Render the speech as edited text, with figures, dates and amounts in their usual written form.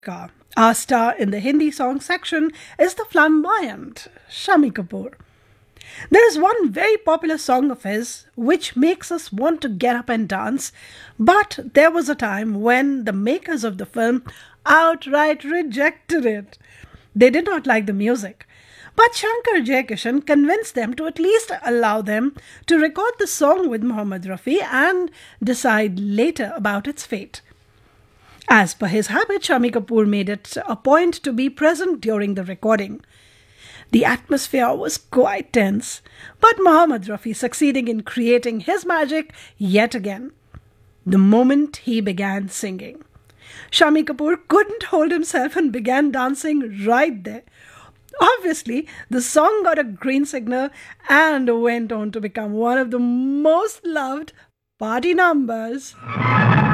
Our star in the Hindi song section is the flamboyant Shami Kapoor. There is one very popular song of his which makes us want to get up and dance, but there was a time when the makers of the film outright rejected it. They did not like the music. But Shankar Jaikishan convinced them to at least allow them to record the song with Mohammed Rafi and decide later about its fate. As per his habit, Shami Kapoor made it a point to be present during the recording. The atmosphere was quite tense, but Mohammed Rafi succeeding in creating his magic yet again. The moment he began singing, Shami Kapoor couldn't hold himself and began dancing right there. Obviously, the song got a green signal and went on to become one of the most loved party numbers.